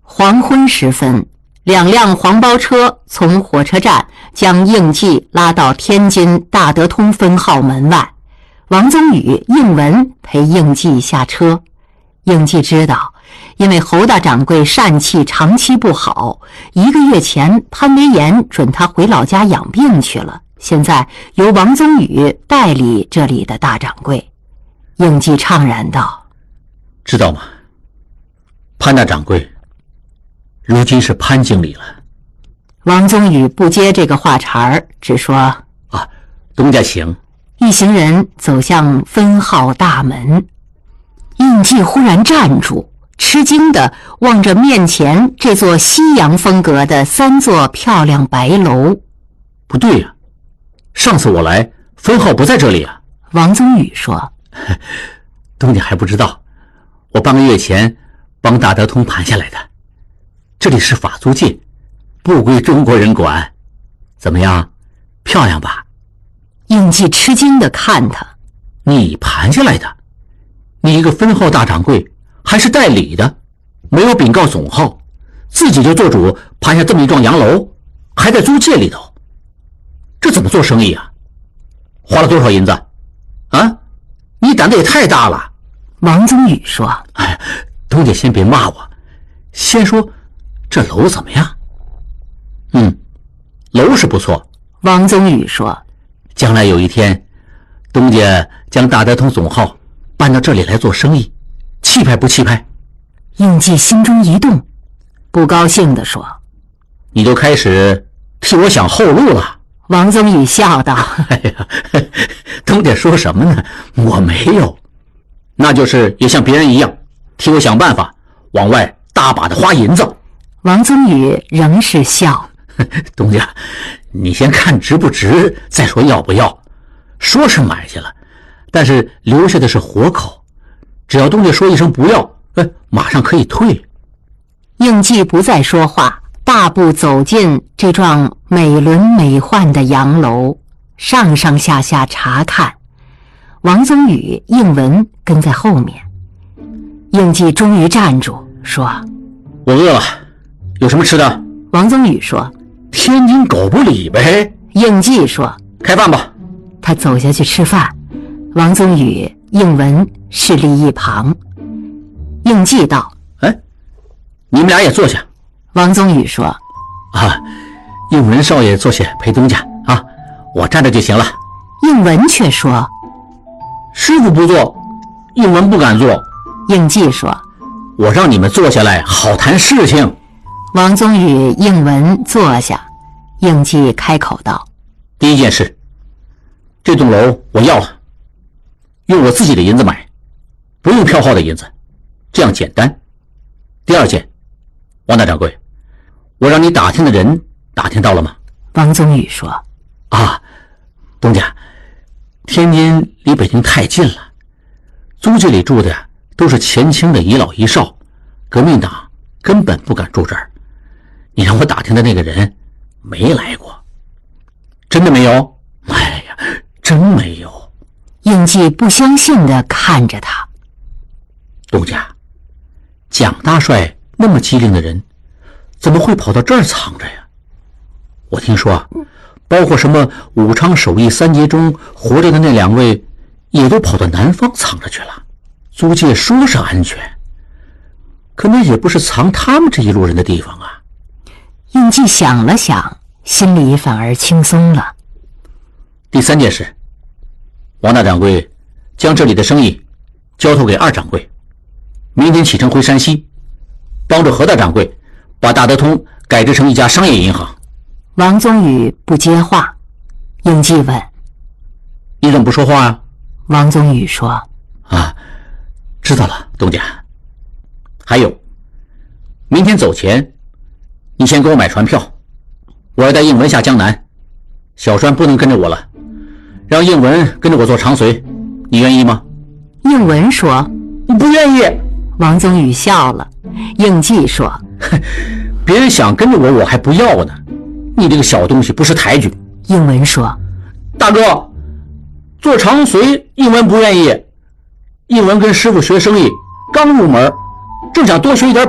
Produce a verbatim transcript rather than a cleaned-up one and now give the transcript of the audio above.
黄昏时分，两辆黄包车从火车站将应季拉到天津大德通分号门外。王宗宇、应文陪应季下车。应季知道，因为侯大掌柜疝气长期不好，一个月前潘维岩准他回老家养病去了，现在由王宗宇代理这里的大掌柜。应季怅然道： 知道吗？潘大掌柜如今是潘经理了。 王宗宇不接这个话茬儿，只说： 啊，东家请。 一行人走向分号大门。应季忽然站住，吃惊地望着面前这座西洋风格的三座漂亮白楼。 不对呀、啊，上次我来分号不在这里啊。 王宗宇说： 东家还不知道，我半个月前帮大德通盘下来的，这里是法租界，不归中国人管。怎么样，漂亮吧？ 应季吃惊地看他： 你盘下来的？你一个分号大掌柜，还是代理的，没有禀告总号，自己就做主盘下这么一幢洋楼，还在租界里头，这怎么做生意啊？花了多少银子啊？你胆子也太大了。 王宗宇说： 哎，东家先别骂我，先说这楼怎么样？嗯，楼是不错。 王宗宇说： 将来有一天，东家将大德通总号搬到这里来做生意，气派不气派？ 应季心中一动，不高兴地说： 你都开始替我想后路了。 王宗宇笑道： 哎呀，东家说什么呢？我没有，那就是也像别人一样替我想办法，往外大把的花银子。 王宗宇仍是笑： 东家，你先看值不值，再说要不要。说是买下了，但是留下的是活口，只要东家说一声不要，哎，马上可以退。 应季不再说话，大步走进这幢美轮美奂的洋楼，上上下下查看。王宗宇、应文跟在后面。应季终于站住，说： 我饿了，有什么吃的？ 王宗宇说： 天津狗不理呗。 应季说： 开饭吧。 他走下去吃饭。王宗宇、应文侍立一旁。应季道： 哎，你们俩也坐下。 王宗宇说： 啊，应文少爷坐下陪东家啊，我站着就行了。 应文却说： 师傅不坐，应文不敢坐。 应季说： 我让你们坐下来好谈事情。 王宗宇、应文坐下。应季开口道： 第一件事，这栋楼我要了，用我自己的银子买，不用票号的银子，这样简单。第二件，王大掌柜，我让你打听的人打听到了吗？ 王宗宇说： 啊，东家，天津离北京太近了，租界里住的都是前清的遗老遗少，革命党根本不敢住这儿。你让我打听的那个人没来过。真的没有？哎呀，真没有。 应季不相信地看着他。 东家，蒋大帅那么机灵的人，怎么会跑到这儿藏着呀？我听说啊，包括什么武昌首义三杰中活着的那两位，也都跑到南方藏着去了。租界说是安全，可那也不是藏他们这一路人的地方啊。 应季想了想，心里反而轻松了。 第三件事，王大掌柜将这里的生意交托给二掌柜，明天启程回山西，帮助何大掌柜把大德通改制成一家商业银行。 王宗宇不接话。应季问： 你怎么不说话啊？ 王宗宇说： 啊，知道了，东家。还有，明天走前你先给我买船票，我要带应文下江南，小栓不能跟着我了，让应文跟着我做长随，你愿意吗？ 应文说： 不愿意。 王宗宇笑了。应季说： 别人想跟着我，我还不要呢，你这个小东西不识抬举。 应文说： 大哥，做长随应文不愿意，应文跟师傅学生意刚入门，正想多学一点